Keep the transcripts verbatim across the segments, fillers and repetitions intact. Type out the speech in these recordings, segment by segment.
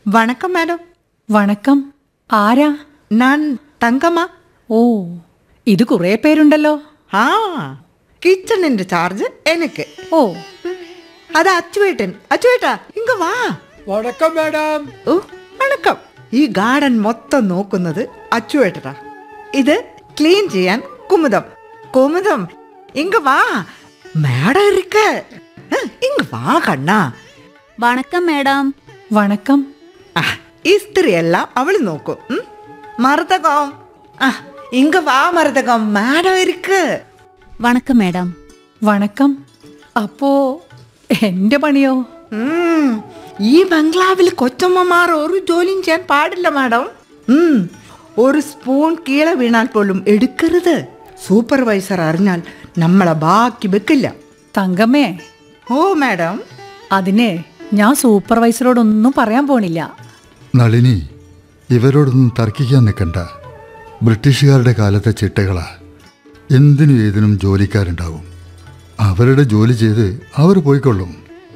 வணக்கம் மேடம். വണക്കം. ആരാ? நான் தங்கம்மா. ഓ, ഇത് കുറേ പേരുണ്ടല്ലോ. ആ കിച്ചണിന്റെ ചാർജ് എനിക്ക്. ഓ, അത് അച്ചുവേട്ടൻ. അച്ചുവേട്ടാ ഇങ്ങ വാ. വണക്കം മാഡം. ഓ വണക്കം. ഈ ഗാർഡൻ മൊത്തം നോക്കുന്നത് അച്ചുവേട്ടനാ. ഇത് ക്ലീൻ ചെയ്യാൻ കുമുദം. കുമുദം ഇങ്ങ വാ. മേഡം ഇരിക്ക്. ഇങ്ങ വാ കണ്ണാ. வணக்கம் மேடம். വണക്കം. ആ, ഇസ്തിരി എല്ലാം അവള് നോക്കും. ഉം. മരതകം. ആ ഇങ്ങ വാ മരതകം. മേഡം ഇരിക്ക്. வணக்கம் மேடம். വണക്കം. അപ്പോ എന്റെ പണിയോ? ഉം. ഈ ബംഗ്ലാവിൽ കൊച്ചമ്മമാർ ഒരു ജോലിയും ചെയ്യാൻ പാടില്ല മാഡം. ഉം. ഒരു സ്പൂൺ കീഴെ വീണാൽ പോലും എടുക്കരുത്. സൂപ്പർവൈസർ അറിഞ്ഞാൽ നമ്മളെ ബാക്കി വെക്കില്ല. തങ്കമ്മേ, ഓ മാഡം. അതിന് ഞാൻ സൂപ്പർവൈസറോടൊന്നും പറയാൻ പോണില്ല. നളിനി, ഇവരോടൊന്നും തർക്കിക്കാൻ നിൽക്കണ്ട. ബ്രിട്ടീഷുകാരുടെ കാലത്തെ ചിട്ടകളാ. എന്തിനും ഏതിനും ജോലിക്കാരുണ്ടാവും. അവരുടെ ജോലി ചെയ്ത് അവർ പോയിക്കൊള്ളും.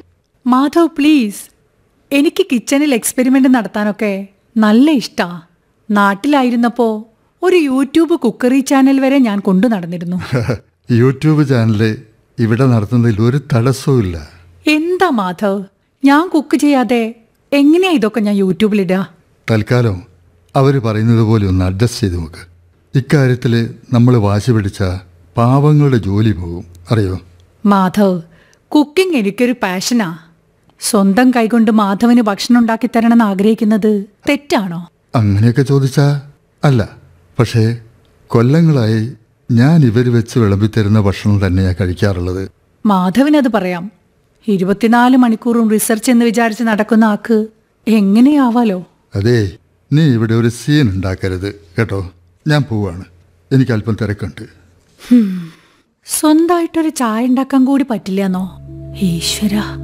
മാധവ് പ്ലീസ്, എനിക്ക് കിച്ചണിൽ എക്സ്പെരിമെൻ്റ് നടത്താനൊക്കെ നല്ല ഇഷ്ടാ. നാട്ടിലായിരുന്നപ്പോ ഒരു യൂട്യൂബ് കുക്കറി ചാനൽ വരെ ഞാൻ കൊണ്ടു നടന്നിരുന്നു. യൂട്യൂബ് ചാനല് ഇവിടെ നടത്തുന്നതിൽ ഒരു തടസ്സവും ഇല്ല. എന്താ മാധവ്, ഞാൻ കുക്ക് ചെയ്യാതെ എങ്ങനെയാ ഇതൊക്കെ ഞാൻ യൂട്യൂബിലിടുക? തൽക്കാലം അവർ പറയുന്നത് പോലെ ഒന്ന് അഡ്ജസ്റ്റ് ചെയ്ത് നോക്ക്. ഇക്കാര്യത്തിൽ നമ്മൾ വാശി പിടിച്ച പാവങ്ങളുടെ ജോലി പോകും, അറിയോ? മാധവ്, കുക്കിംഗ് എനിക്കൊരു പാഷനാ. സ്വന്തം കൈകൊണ്ട് മാധവന് ഭക്ഷണം ഉണ്ടാക്കി തരണമെന്ന് ആഗ്രഹിക്കുന്നത് തെറ്റാണോ? അങ്ങനെയൊക്കെ ചോദിച്ചാ അല്ല. പക്ഷേ കൊല്ലങ്ങളായി ഞാൻ ഇവർ വെച്ച് വിളമ്പിത്തരുന്ന ഭക്ഷണം തന്നെയാണ് കഴിക്കാറുള്ളത്. മാധവനത് പറയാം. ഇരുപത്തിനാല് മണിക്കൂറും റിസർച്ച് എന്ന് വിചാരിച്ച് നടക്കുന്ന ആക്ക് എങ്ങനെയാവാലോ? അതേ, നീ ഇവിടെ ഒരു സീൻ ഉണ്ടാക്കരുത് കേട്ടോ. ഞാൻ പോവാണ്, എനിക്ക് അല്പം തിരക്കുണ്ട്. സ്വന്തമായിട്ടൊരു ചായ ഉണ്ടാക്കാൻ കൂടി പറ്റില്ലെന്നോ? ഈശ്വര.